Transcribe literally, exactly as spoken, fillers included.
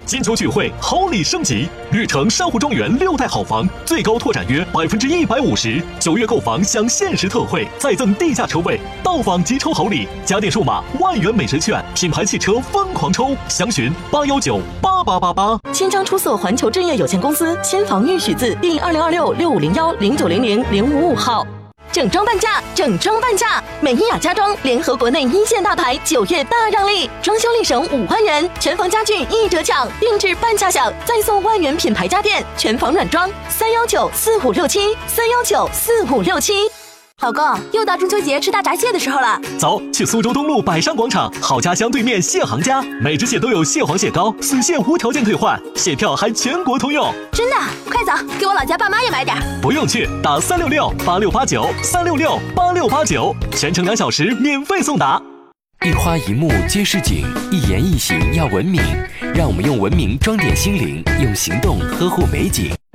金秋聚会，好礼升级，绿城珊瑚庄园六代好房，最高拓展约百分之一百五十，九月购房享限时特惠，再赠地价车位，到访即抽好礼，家电数码万元美食券，品牌汽车疯狂抽，详询八幺九八八八八。 千张出色环球置业有限公司千房玉许字第二零二六六五零幺零九零零零五五号。整装半价，整装半价！美伊雅家装联合国内一线大牌，九月大让利，装修立省五万元，全房家具一折抢，定制半价享，再送万元品牌家电，全房软装，三幺九四五六七，三幺九四五六七。 老公，又到中秋节吃大闸蟹的时候了， 走，去苏州东路百山广场好家乡对面蟹行家，每只蟹都有蟹黄蟹膏，死蟹无条件退换，蟹票还全国通用。 真的？快走，给我老家爸妈也买点。 不用去，打三六六八六八九三六六八六八九，全程两小时免费送达。 一花一木皆是景，一言一行要文明，让我们用文明装点心灵，用行动呵护美景。